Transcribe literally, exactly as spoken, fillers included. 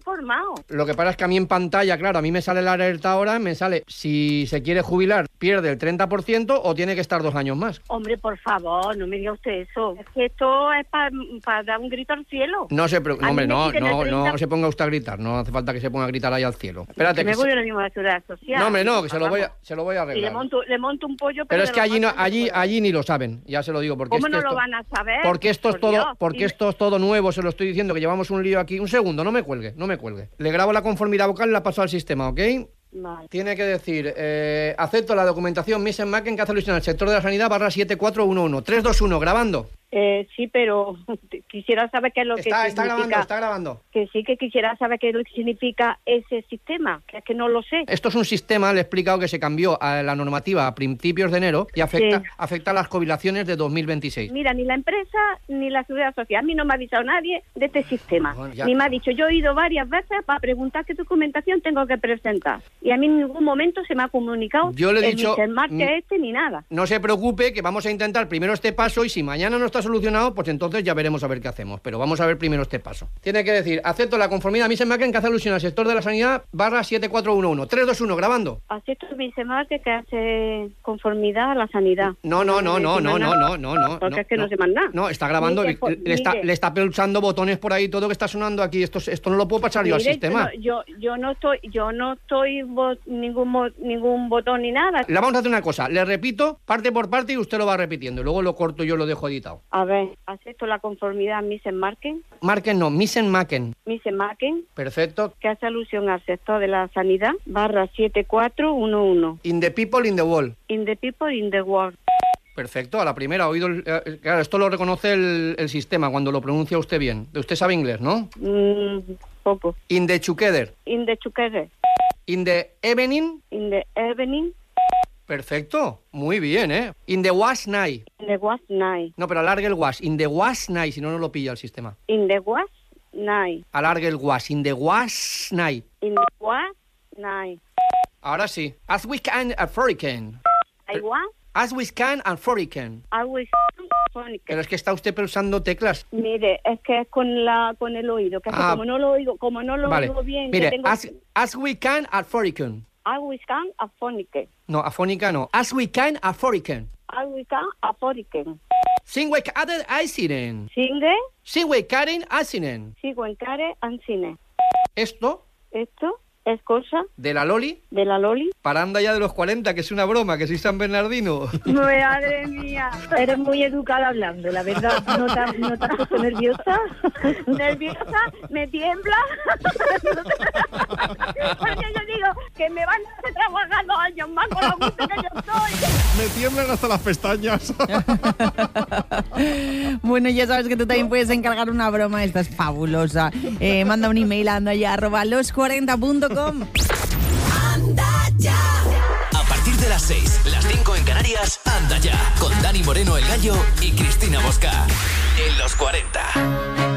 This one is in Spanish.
informado. Lo que pasa es que a mí en pantalla, claro, a mí me sale la alerta ahora, me sale si se quiere jubilar, pierde el treinta por ciento o tiene que estar dos años más. Hombre, por favor, no me diga usted eso. Es que esto es para pa dar un grito al cielo. No se pre- no, hombre, no, no, treinta... no se ponga usted a gritar, no hace falta que se ponga a gritar ahí al cielo. Espérate, que me que voy se... ahora mismo a la Seguridad Social. No, hombre, no, que se lo voy a, se lo voy a arreglar. Y le monto, le monto un pollo, pero, pero es que allí no, allí, allí ni lo saben, ya se lo digo. Porque ¿Cómo es que no esto, lo van a saber? Porque esto es Por todo, Dios. porque Y... esto es todo nuevo, se lo estoy diciendo, que llevamos un lío aquí. Un segundo, no me cuelgue, no me cuelgue. Le grabo la conformidad vocal y la paso al sistema, ¿ok? Vale. Tiene que decir, eh, acepto la documentación Missen Macken que hace alusión al sector de la sanidad barra siete cuatro uno uno. tres dos uno, grabando. Eh, sí, pero quisiera saber qué es lo está, que está significa. grabando, está grabando. Que sí, que quisiera saber qué es lo que significa ese sistema, que es que no lo sé. Esto es un sistema, le he explicado que se cambió a la normativa a principios de enero y afecta, Sí. afecta a las jubilaciones de dos mil veintiséis. Mira, ni la empresa ni la Seguridad Social, a mí no me ha avisado nadie de este sistema. Bueno, ya. Ni me ha dicho, yo he ido varias veces para preguntar qué documentación tengo que presentar. Y a mí en ningún momento se me ha comunicado Yo le he el dicho, Mister Mark mm, que este ni nada. No se preocupe, que vamos a intentar primero este paso y si mañana no está solucionado, pues entonces ya veremos a ver qué hacemos. Pero vamos a ver primero este paso. Tiene que decir, acepto la conformidad Missen Macken que hace alusión al sector de la sanidad barra siete cuatro uno uno. tres dos uno, grabando. Acepto el Mister Mark que hace conformidad a la sanidad. No, no, no, no, no, no, no, no, no. Porque no, es que no, no sé más nada. No, está grabando, Mire, le, por- le está, mire. le está pulsando botones por ahí, todo que está sonando aquí. Esto, esto no lo puedo pasar yo al Mire, sistema. Yo, yo, yo no estoy, yo no estoy bo- ningún mo- ningún botón ni nada. Le vamos a hacer una cosa, le repito parte por parte y usted lo va repitiendo. Y luego lo corto y yo lo dejo editado. A ver, acepto la conformidad Missen Marken, Marken no, Missen Macken. Missen Marken, Perfecto. que hace alusión al sector de la sanidad, barra siete cuatro uno uno. In the people in the wall. In the people in the world. Perfecto, a la primera, ha oído el- eh, claro, esto lo reconoce el, el sistema cuando lo pronuncia usted bien. Usted sabe inglés, ¿no? Mm, poco. In the together. In the together. In the evening. In the evening. Perfecto, muy bien, ¿eh? In the wash night. In the was night. No, pero alargue el wash. In the wash night, si no, no lo pilla el sistema. In the was night. Alargue el wash. In the wash night. In the was night. Ahora sí. As we can afford it can. I want, As we can afford it can. I will phonic. Pero es que está usted pulsando teclas. Mire, es que es con la con el oído, que es que Ah. como no lo oigo, como no lo Vale. oigo bien, Mire, que tengo as, as we can afford it can. I will can afford it. No, afónica no. As we can afford it can. I will can afford it. Sin we caden accident. Singue, Sin we caden accident. sigo en care and cine. Esto Esto es cosa de la Loli de la Loli. para anda ya de los cuarenta, que es una broma, que soy San Bernardino. Madre mía, eres muy educada hablando, la verdad. ¿No te, has- no te has puesto nerviosa? ¿Nerviosa? ¿Me tiembla? Porque yo digo que me van a hacer trabajar dos años más con lo gusto que yo soy. Me tiemblan hasta las pestañas. Bueno, ya sabes que tú también puedes encargar una broma, esta es fabulosa. Eh, manda un email a andaya arroba los cuarenta punto com. Anda ya. A partir de las seis, las cinco en Canarias, Anda ya. Con Dani Moreno el Gallo y Cristina Bosca. En los cuarenta.